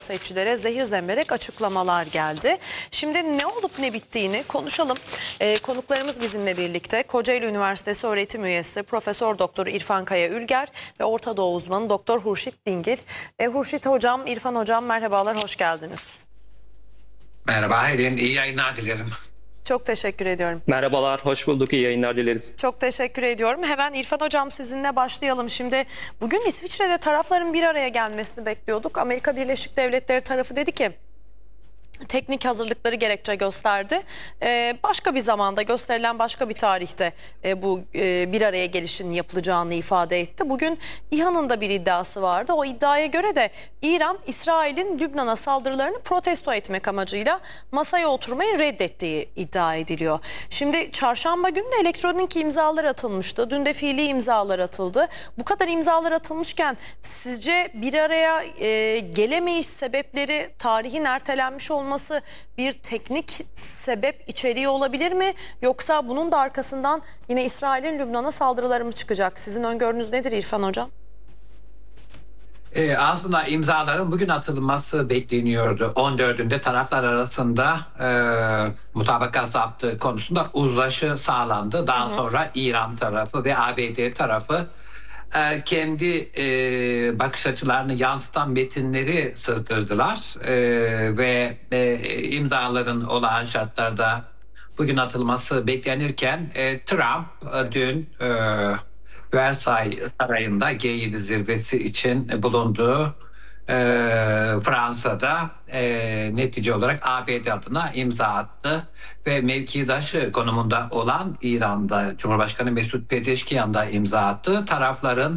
Siyasetçilere zehir zemberek açıklamalar geldi. Şimdi ne olup ne bittiğini konuşalım. Konuklarımız bizimle birlikte Kocaeli Üniversitesi öğretim üyesi Profesör Doktor İrfan Kaya Ülger ve Orta Doğu uzmanı Doktor Hurşit Dingil. Hurşit Hocam, İrfan Hocam merhabalar, hoş geldiniz. Merhaba Helin, iyi yayınlar dilerim. Çok teşekkür ediyorum. Merhabalar, hoş bulduk. İyi yayınlar dilerim. Çok teşekkür ediyorum. Hemen İrfan Hocam sizinle başlayalım. Şimdi bugün İsviçre'de tarafların bir araya gelmesini bekliyorduk. Amerika Birleşik Devletleri tarafı dedi ki teknik hazırlıkları gerekçe gösterdi. Başka bir zamanda, gösterilen başka bir tarihte bu bir araya gelişin yapılacağını ifade etti. Bugün İHA'nın da bir iddiası vardı. O iddiaya göre de İran, İsrail'in Lübnan'a saldırılarını protesto etmek amacıyla masaya oturmayı reddettiği iddia ediliyor. Şimdi çarşamba günü de elektronik imzalar atılmıştı. Dün de fiili imzalar atıldı. Bu kadar imzalar atılmışken sizce bir araya gelemeyiş sebepleri tarihin ertelenmiş olması bir teknik sebep içeriği olabilir mi? Yoksa bunun da arkasından yine İsrail'in Lübnan'a saldırıları mı çıkacak? Sizin öngörünüz nedir İrfan Hocam? Aslında imzaların bugün atılması bekleniyordu. 14'ünde taraflar arasında mutabakat zaptı konusunda uzlaşı sağlandı. Daha sonra İran tarafı ve ABD tarafı kendi bakış açılarını yansıtan metinleri sızdırdılar ve imzaların olağan şartlarda bugün atılması beklenirken Trump dün Versailles Sarayı'nda G7 zirvesi için bulunduğu Fransa'da netice olarak ABD adına imza attı ve mevkidaşı konumunda olan İran'da Cumhurbaşkanı Mesut Pezeşkiyan da imza attı. Tarafların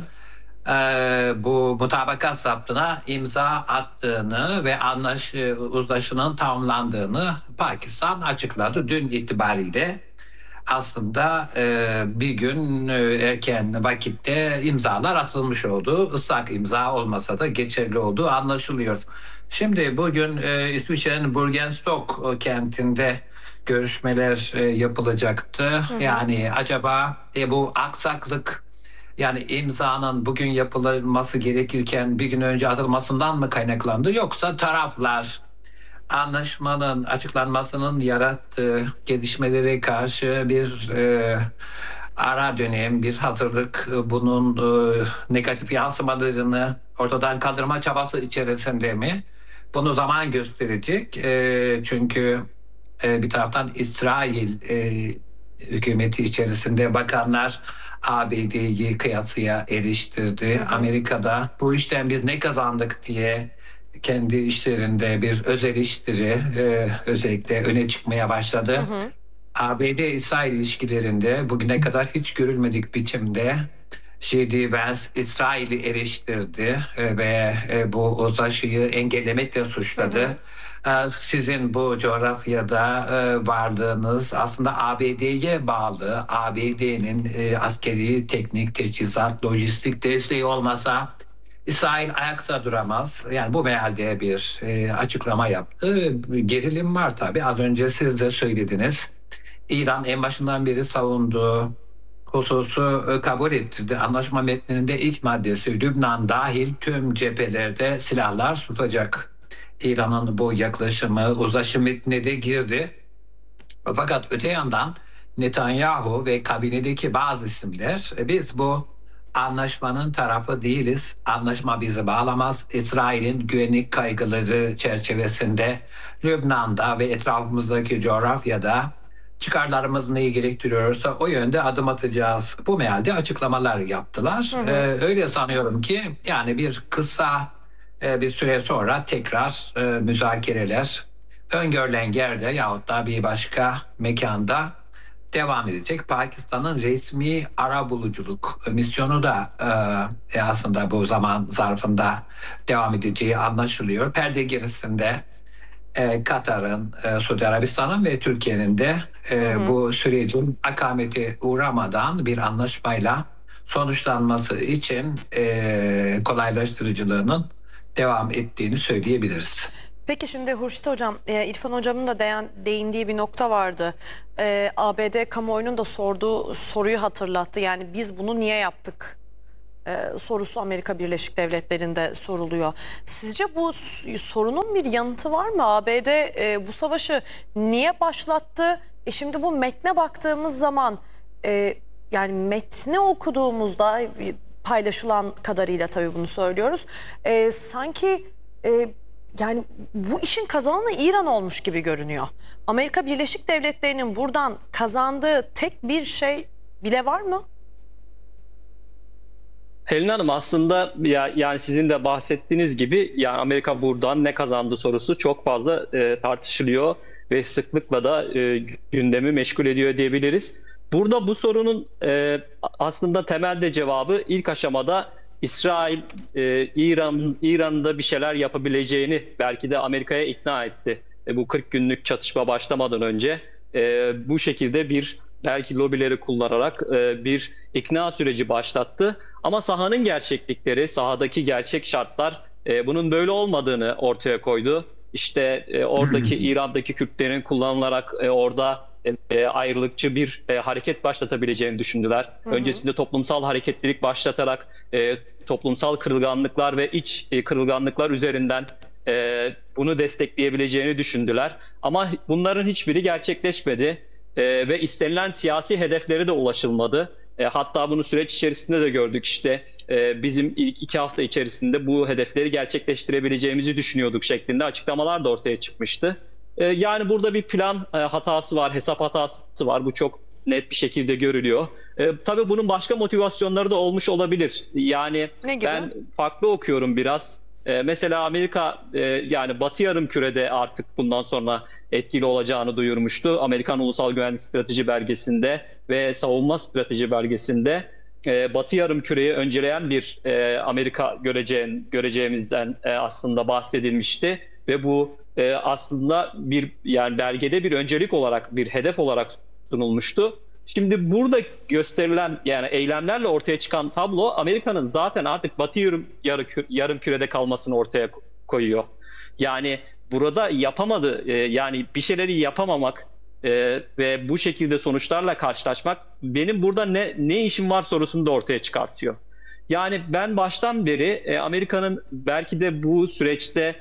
bu mutabakat zaptına imza attığını ve uzlaşının tamamlandığını Pakistan açıkladı. Dün itibariyle aslında bir gün erken vakitte imzalar atılmış oldu. Islak imza olmasa da geçerli olduğu anlaşılıyor. Şimdi bugün İsviçre'nin Burgenstock kentinde görüşmeler yapılacaktı. Yani acaba bu aksaklık, yani imzanın bugün yapılması gerekirken bir gün önce atılmasından mı kaynaklandı, yoksa taraflar anlaşmanın açıklanmasının yarattığı gelişmelere karşı bir ara dönem, bir hazırlık, bunun negatif yansımalarını ortadan kaldırma çabası içerisinde mi? Bunu zaman gösterecek. Çünkü bir taraftan İsrail hükümeti içerisinde bakanlar ABD'yi kıyasıya eleştirdi. Amerika'da bu işten biz ne kazandık diye kendi işlerinde bir öz eleştiri özellikle öne çıkmaya başladı. ABD-İsrail ilişkilerinde bugüne kadar hiç görülmedik biçimde J.D. Vance İsrail'i eleştirdi ve bu uzlaşıyı engellemekle suçladı. Sizin bu coğrafyada varlığınız aslında ABD'ye bağlı. ABD'nin askeri, teknik, teçhizat, lojistik desteği olmasa İsrail ayakta duramaz. Yani bu mealde bir açıklama yaptı. Gerilim var tabii. Az önce siz de söylediniz. İran en başından beri savunduğu hususu kabul ettirdi. Anlaşma metninde ilk maddesi Lübnan dahil tüm cephelerde silahlar tutacak. İran'ın bu yaklaşımı uzlaşı metnine de girdi. Fakat öte yandan Netanyahu ve kabinedeki bazı isimler biz bu anlaşmanın tarafı değiliz. Anlaşma bizi bağlamaz. İsrail'in güvenlik kaygıları çerçevesinde Lübnan'da ve etrafımızdaki coğrafyada çıkarlarımız neyi gerektiriyorsa o yönde adım atacağız. Bu mealde açıklamalar yaptılar. Öyle sanıyorum ki yani bir kısa bir süre sonra tekrar müzakereler öngörülen yerde yahut da bir başka mekanda devam edecek. Pakistan'ın resmi arabuluculuk misyonu da aslında bu zaman zarfında devam edeceği anlaşılıyor. Perde gerisinde Katar'ın, Suudi Arabistan'ın ve Türkiye'nin de bu sürecin akamete uğramadan bir anlaşmayla sonuçlanması için kolaylaştırıcılığının devam ettiğini söyleyebiliriz. Peki şimdi Hurşit Hocam, İrfan Hocam'ın da değindiği bir nokta vardı. ABD kamuoyunun da sorduğu soruyu hatırlattı. Yani biz bunu niye yaptık sorusu Amerika Birleşik Devletleri'nde soruluyor. Sizce bu sorunun bir yanıtı var mı? ABD bu savaşı niye başlattı? Şimdi bu metne baktığımız zaman yani metni okuduğumuzda paylaşılan kadarıyla tabii bunu söylüyoruz. Sanki yani bu işin kazananı İran olmuş gibi görünüyor. Amerika Birleşik Devletleri'nin buradan kazandığı tek bir şey bile var mı? Helin Hanım, aslında yani sizin de bahsettiğiniz gibi yani Amerika buradan ne kazandı sorusu çok fazla tartışılıyor ve sıklıkla da gündemi meşgul ediyor diyebiliriz. Burada bu sorunun aslında temelde cevabı ilk aşamada İsrail, İran'da bir şeyler yapabileceğini belki de Amerika'ya ikna etti. Bu 40 günlük çatışma başlamadan önce bu şekilde belki lobileri kullanarak bir ikna süreci başlattı. Ama sahanın gerçeklikleri, sahadaki gerçek şartlar bunun böyle olmadığını ortaya koydu. İşte oradaki İran'daki Kürtlerin kullanılarak orada ayrılıkçı bir hareket başlatabileceğini düşündüler. Öncesinde toplumsal hareketlilik başlatarak toplumsal kırılganlıklar ve iç kırılganlıklar üzerinden bunu destekleyebileceğini düşündüler. Ama bunların hiçbiri gerçekleşmedi ve istenilen siyasi hedeflere de ulaşılmadı. Hatta bunu süreç içerisinde de gördük. İşte bizim ilk 2 hafta içerisinde bu hedefleri gerçekleştirebileceğimizi düşünüyorduk şeklinde açıklamalar da ortaya çıkmıştı. Yani burada bir plan hatası var, hesap hatası var. Bu çok net bir şekilde görülüyor. Tabii bunun başka motivasyonları da olmuş olabilir. Yani Ne gibi? ben farklı okuyorum biraz. Mesela Amerika yani Batı Yarımküre'de artık bundan sonra etkili olacağını duyurmuştu. Amerikan Ulusal Güvenlik Strateji Belgesi'nde ve Savunma Strateji Belgesi'nde Batı Yarımküre'yi önceleyen bir Amerika göreceğimizden aslında bahsedilmişti ve bu aslında yani belgede bir öncelik olarak, bir hedef olarak sunulmuştu. Şimdi burada gösterilen yani eylemlerle ortaya çıkan tablo Amerika'nın zaten artık Batı Yarımküre'de kalmasını ortaya koyuyor. Yani burada yapamadı, yani bir şeyleri yapamamak ve bu şekilde sonuçlarla karşılaşmak benim burada ne işim var sorusunu da ortaya çıkartıyor. Yani ben baştan beri Amerika'nın belki de bu süreçte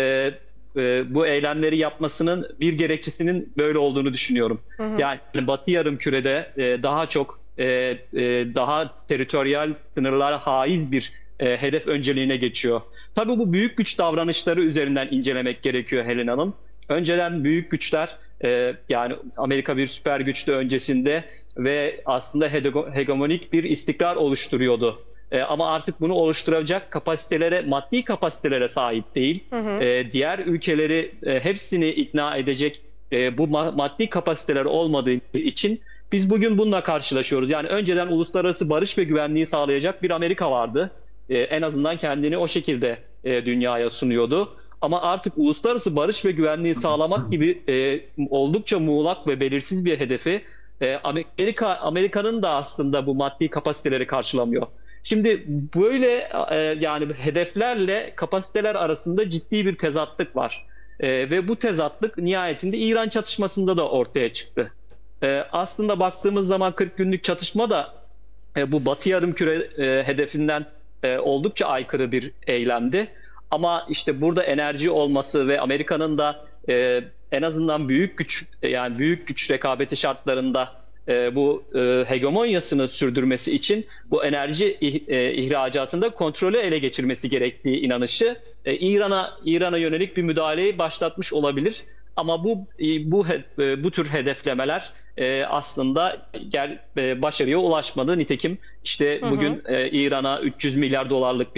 bu eylemleri yapmasının bir gerekçesinin böyle olduğunu düşünüyorum. Yani Batı Yarımküre'de daha çok daha teritoryal sınırlara haiz bir hedef önceliğine geçiyor. Tabii bu büyük güç davranışları üzerinden incelemek gerekiyor Helin Hanım. Önceden büyük güçler yani Amerika bir süper güçtü öncesinde ve aslında hegemonik bir istikrar oluşturuyordu. Ama artık bunu oluşturacak maddi kapasitelere sahip değil. Diğer ülkeleri hepsini ikna edecek bu maddi kapasiteler olmadığı için biz bugün bununla karşılaşıyoruz. Yani önceden uluslararası barış ve güvenliği sağlayacak bir Amerika vardı. En azından kendini o şekilde dünyaya sunuyordu. Ama artık uluslararası barış ve güvenliği sağlamak gibi oldukça muğlak ve belirsiz bir hedefi Amerika'nın da aslında bu maddi kapasiteleri karşılamıyor. Şimdi böyle yani hedeflerle kapasiteler arasında ciddi bir tezatlık var. Ve bu tezatlık nihayetinde İran çatışmasında da ortaya çıktı. Aslında baktığımız zaman 40 günlük çatışma da bu Batı Yarımküre hedefinden oldukça aykırı bir eylemdi. Ama işte burada enerji olması ve Amerika'nın da en azından büyük güç rekabeti şartlarında bu hegemonyasını sürdürmesi için bu enerji ihracatında kontrolü ele geçirmesi gerektiği inanışı İran'a yönelik bir müdahaleyi başlatmış olabilir. Ama bu tür hedeflemeler aslında başarıya ulaşmadı. Nitekim işte bugün İran'a 300 milyar dolarlık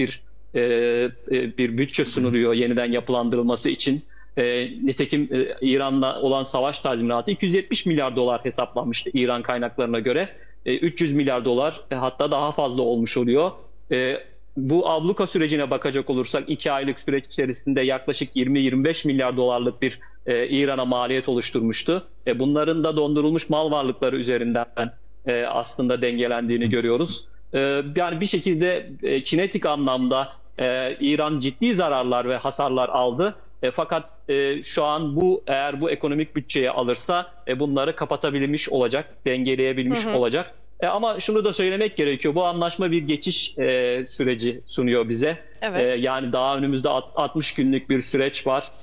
bir bütçe sunuluyor yeniden yapılandırılması için. Nitekim İran'la olan savaş tazminatı 270 milyar dolar hesaplanmıştı İran kaynaklarına göre. 300 milyar dolar hatta daha fazla olmuş oluyor. Bu abluka sürecine bakacak olursak 2 aylık süreç içerisinde yaklaşık 20-25 milyar dolarlık bir İran'a maliyet oluşturmuştu. Bunların da dondurulmuş mal varlıkları üzerinden aslında dengelendiğini görüyoruz. Yani bir şekilde kinetik anlamda İran ciddi zararlar ve hasarlar aldı. Fakat şu an eğer bu ekonomik bütçeye alırsa bunları kapatabilmiş olacak, dengeleyebilmiş olacak. Ama şunu da söylemek gerekiyor. Bu anlaşma bir geçiş süreci sunuyor bize. Evet. Yani daha önümüzde 60 günlük bir süreç var.